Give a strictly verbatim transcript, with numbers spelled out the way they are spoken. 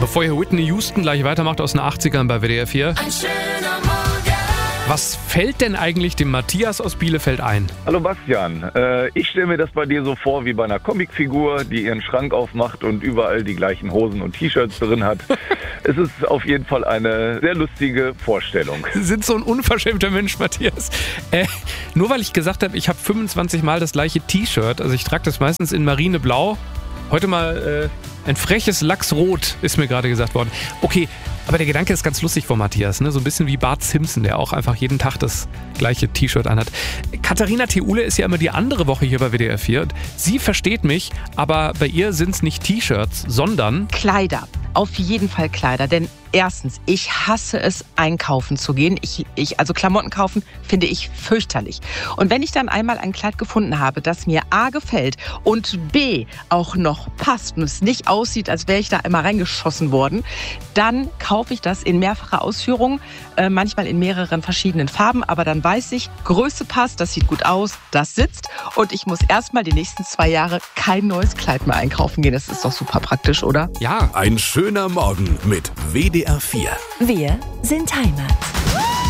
Bevor hier Whitney Houston gleich weitermacht aus den achtzigern bei W D R vier. Ein schöner Morgen. Was fällt denn eigentlich dem Matthias aus Bielefeld ein? Hallo Bastian, äh, ich stelle mir das bei dir so vor wie bei einer Comicfigur, die ihren Schrank aufmacht und überall die gleichen Hosen und T-Shirts drin hat. Es ist auf jeden Fall eine sehr lustige Vorstellung. Sie sind so ein unverschämter Mensch, Matthias. Äh, nur weil ich gesagt habe, ich habe fünfundzwanzig Mal das gleiche T-Shirt, also ich trage das meistens in Marineblau. Heute mal äh, ein freches Lachsrot, ist mir gerade gesagt worden. Okay, aber der Gedanke ist ganz lustig von Matthias, ne? So ein bisschen wie Bart Simpson, der auch einfach jeden Tag das gleiche T-Shirt anhat. Katharina Theule ist ja immer die andere Woche hier bei W D R vier. Und sie versteht mich, aber bei ihr sind es nicht T-Shirts, sondern Kleider. Auf jeden Fall Kleider, denn erstens, ich hasse es, einkaufen zu gehen. Ich, ich, also Klamotten kaufen finde ich fürchterlich. Und wenn ich dann einmal ein Kleid gefunden habe, das mir A gefällt und B auch noch passt und es nicht aussieht, als wäre ich da einmal reingeschossen worden, dann kaufe ich das in mehrfacher Ausführung, äh, manchmal in mehreren verschiedenen Farben, aber dann weiß ich, Größe passt, das sieht gut aus, das sitzt und ich muss erstmal die nächsten zwei Jahre kein neues Kleid mehr einkaufen gehen. Das ist doch super praktisch, oder? ja, Ein schöner Morgen mit W D R vier. Wir sind Heimat.